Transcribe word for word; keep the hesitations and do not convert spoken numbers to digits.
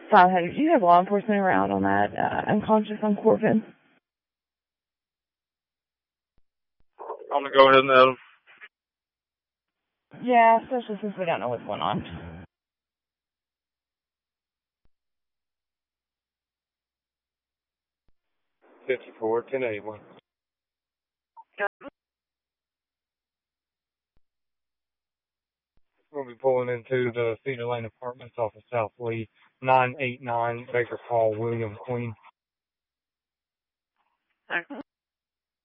five hundred. Do you have law enforcement around on that uh, unconscious on Corbin? I'm going to go ahead and add him. Yeah, especially since we don't know what's going on. fifty-four, ten eighty-one. We'll be pulling into the Cedar Lane Apartments off of South Lee, nine eight nine Baker Hall, William Queen. Okay.